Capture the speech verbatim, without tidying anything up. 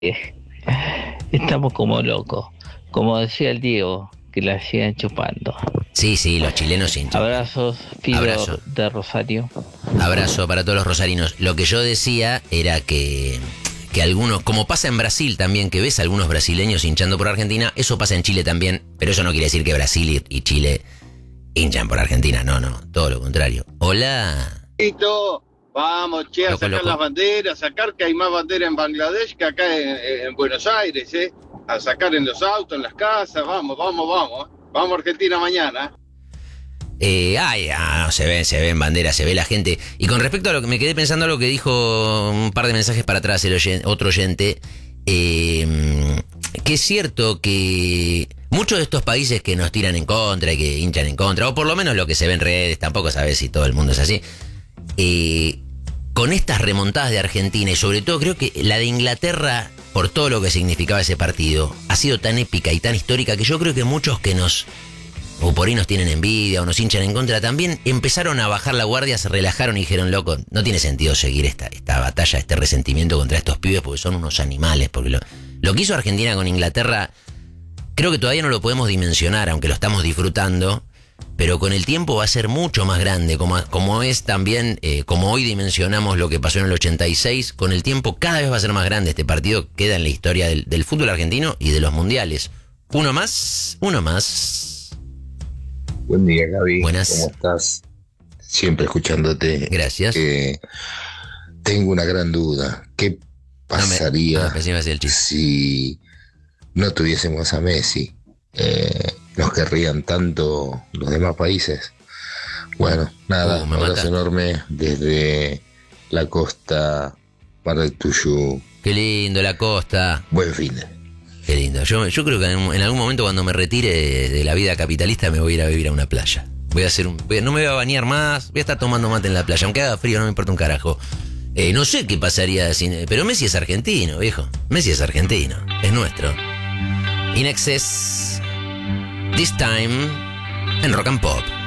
Estamos como locos. Como decía el Diego, que la sigan chupando. Sí, sí, los chilenos hinchan. Abrazos, Fido Abrazo. de Rosario. Abrazo para todos los rosarinos. Lo que yo decía era que, que algunos, como pasa en Brasil también, que ves a algunos brasileños hinchando por Argentina, eso pasa en Chile también, pero eso no quiere decir que Brasil y, y Chile hinchan por Argentina, no, no, todo lo contrario. Hola. Listo. Vamos, che, a Loco, sacar loco. las banderas, sacar que hay más banderas en Bangladesh que acá en, en Buenos Aires, ¿eh? A sacar en los autos, en las casas, vamos, vamos, vamos. Vamos a Argentina mañana. Eh, ay, ah, no, se ven, se ven banderas, se ve la gente. Y con respecto a lo que me quedé pensando, lo que dijo un par de mensajes para atrás el oyen- otro oyente, eh, que es cierto que muchos de estos países que nos tiran en contra y que hinchan en contra, o por lo menos lo que se ve en redes, tampoco sabes si todo el mundo es así, eh, con estas remontadas de Argentina y sobre todo creo que la de Inglaterra, por todo lo que significaba ese partido, ha sido tan épica y tan histórica que yo creo que muchos que nos, o por ahí nos tienen envidia o nos hinchan en contra, también empezaron a bajar la guardia, se relajaron y dijeron, loco, no tiene sentido seguir esta, esta batalla, este resentimiento contra estos pibes porque son unos animales. Porque lo, lo que hizo Argentina con Inglaterra, creo que todavía no lo podemos dimensionar, aunque lo estamos disfrutando, pero con el tiempo va a ser mucho más grande, como, como es también, eh, como hoy dimensionamos lo que pasó en el ochenta y seis, con el tiempo cada vez va a ser más grande. Este partido queda en la historia del, del fútbol argentino y de los mundiales. Uno más, uno más. Buen día, Gaby. Buenas. ¿Cómo estás? Siempre escuchándote. Gracias. Eh, tengo una gran duda. ¿Qué pasaría No me, no, pensé que iba a ser el chiste. si no tuviésemos a Messi? Eh, ¿Nos querrían tanto los demás países? Bueno, nada, Uh, me un abrazo mataste. enorme desde la costa Mar del Tuyú. Qué lindo la costa. Buen fin. Qué lindo. Yo, yo creo que en, en algún momento cuando me retire de, de la vida capitalista me voy a ir a vivir a una playa. Voy a hacer un, voy a- no me voy a bañar más, voy a estar tomando mate en la playa. Aunque haga frío no me importa un carajo. Eh, no sé qué pasaría sin... Pero Messi es argentino, viejo. Messi es argentino. Es nuestro. In Excess. This time en Rock and Pop.